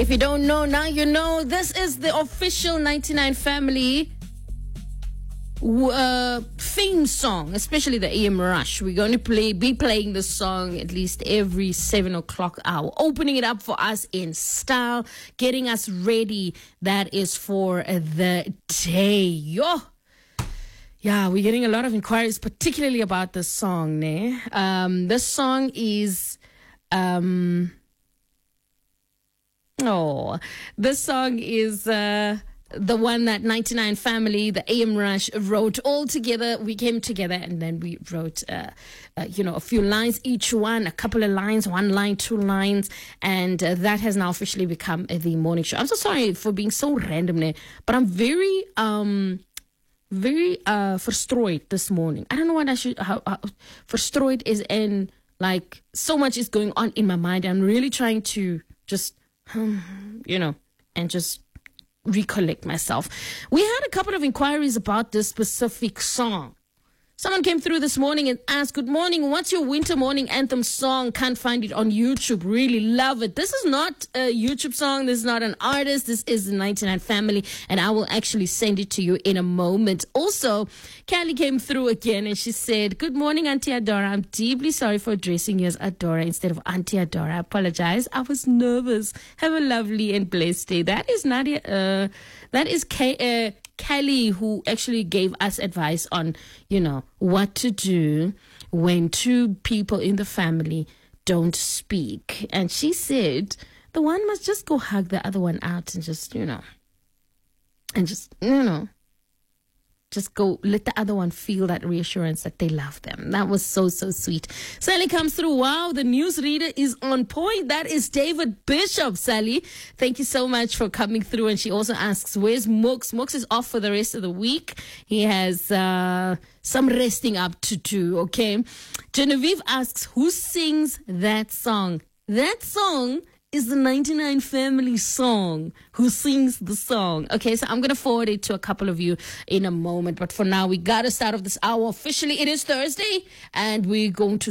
If you don't know, now you know. This is the official 99 Family theme song, especially the AM Rush. We're going to be playing this song at least every 7 o'clock hour, opening it up for us in style, getting us ready. That is for the day. Yo. Yeah, we're getting a lot of inquiries, particularly about this song. This song is... this song is the one that 99 Family, the AM Rush, wrote all together. We came together and then we wrote, a few lines, each one, a couple of lines, 1 line, 2 lines, and that has now officially become the morning show. I'm so sorry for being so random, but I'm very frustrated this morning. I don't know what I should, how frustrated is, and like so much is going on in my mind. I'm really trying to just, and just recollect myself. We had a couple of inquiries about this specific song. Someone came through this morning and asked, good morning, what's your winter morning anthem song? Can't find it on YouTube. Really love it. This is not a YouTube song. This is not an artist. This is the 99 Family, and I will actually send it to you in a moment. Also, Callie came through again and she said, good morning, Auntie Adora. I'm deeply sorry for addressing you as Adora instead of Auntie Adora. I apologize. I was nervous. Have a lovely and blessed day. That is Nadia. That is Kelly, who actually gave us advice on, what to do when 2 people in the family don't speak. And she said the one must just go hug the other one out and just go let the other one feel that reassurance that they love them. That was so, so sweet. Sally comes through. Wow, the newsreader is on point. That is David Bishop, Sally. Thank you so much for coming through. And she also asks, where's Mooks? Mooks is off for the rest of the week. He has some resting up to do, okay? Genevieve asks, who sings that song? That song is the 99 Family song. Who sings the song? Okay, so I'm going to forward it to a couple of you in a moment. But for now, we got to start off this hour officially. It is Thursday, and we're going to